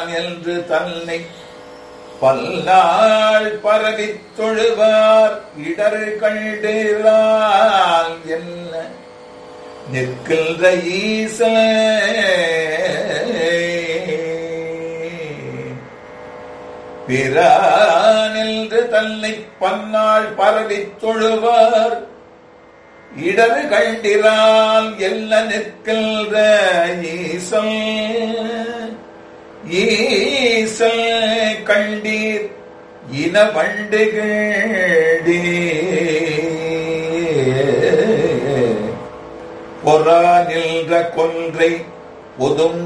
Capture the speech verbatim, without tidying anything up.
என்று தன்னை பல்லாள் பரவித் தொழுவார் இடர் கண்டிரால் என்ன நிற்கின்ற ஈசன் பிரான் என்று தன்னை பன்னாள் பரவித் தொழுவார் இடர் கண்டிரால் எல்ல நிற்கின்ற ஈசன் ஈசல் கண்டீர் இன வண்டுகளே பொறா நின்ற கொன்றை பொதும்